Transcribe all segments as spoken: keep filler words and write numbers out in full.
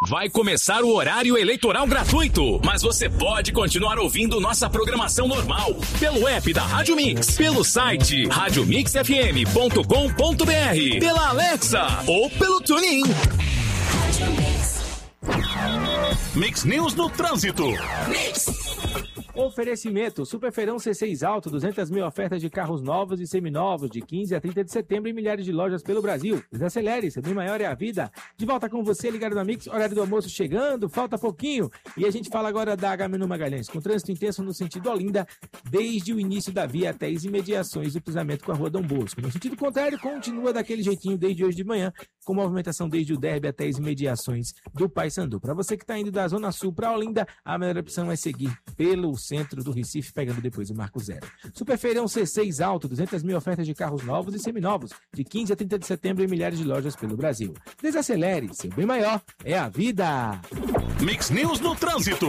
Vai começar o horário eleitoral gratuito, mas você pode continuar ouvindo nossa programação normal pelo app da Rádio Mix, pelo site rádio mix f m ponto com ponto b r, pela Alexa ou pelo TuneIn. Mix News no Trânsito. Mix. Oferecimento, Superfeirão C seis Alto, duzentas mil ofertas de carros novos e seminovos de quinze a trinta de setembro em milhares de lojas pelo Brasil. Desacelere, seu bem maior é a vida. De volta com você, ligado na Mix, horário do almoço chegando, falta pouquinho. E a gente fala agora da Agamenon Magalhães, com trânsito intenso no sentido Olinda, desde o início da via até as imediações do cruzamento com a Rua Dom Bosco. No sentido contrário, continua daquele jeitinho desde hoje de manhã, com movimentação desde o Derby até as imediações do Paissandu. Para você que está indo da Zona Sul para Olinda, a melhor opção é seguir pelo centro do Recife, pegando depois o Marco Zero. Superfeirão C seis Alto, duzentas mil ofertas de carros novos e seminovos, de quinze a trinta de setembro em milhares de lojas pelo Brasil. Desacelere, seu bem maior é a vida. Mix News no Trânsito.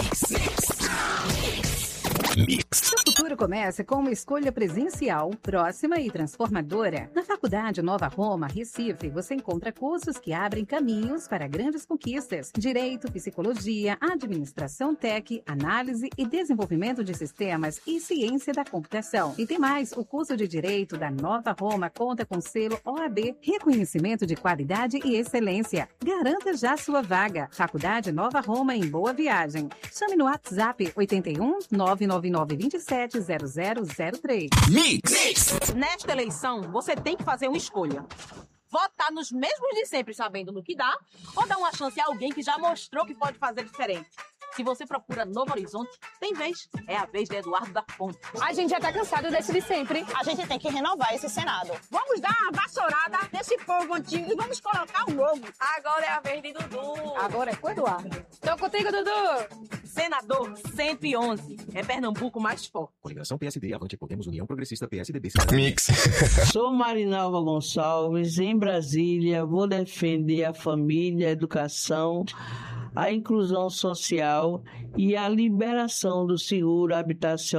Mix. O futuro começa com uma escolha presencial, próxima e transformadora. Na Faculdade Nova Roma, Recife, você encontra cursos que abrem caminhos para grandes conquistas. Direito, Psicologia, Administração Tech, Análise e Desenvolvimento de Sistemas e Ciência da Computação. E tem mais, o curso de Direito da Nova Roma conta com selo O A B, reconhecimento de qualidade e excelência. Garanta já sua vaga. Faculdade Nova Roma em Boa Viagem. Chame no WhatsApp oito um nove nove nove dois sete zero zero zero três. Mix. Mix. Nesta eleição, você tem que fazer uma escolha. Votar nos mesmos de sempre, sabendo no que dá, ou dar uma chance a alguém que já mostrou que pode fazer diferente. Se você procura Novo Horizonte, tem vez. É a vez de Eduardo da Fonte. A gente já tá cansado desse de sempre. A gente tem que renovar esse Senado. Vamos dar uma vassourada nesse povo antigo e vamos colocar o novo. Agora é a vez de Dudu. Agora é com o Eduardo. Tô contigo, Dudu. Senador cento e onze. É Pernambuco mais forte. Coligação P S D, Avante Podemos, União Progressista, P S D B. Mix. Sou Marinalva Gonçalves, em Brasília. Vou defender a família, a educação, a inclusão social e a liberação do seguro habitacional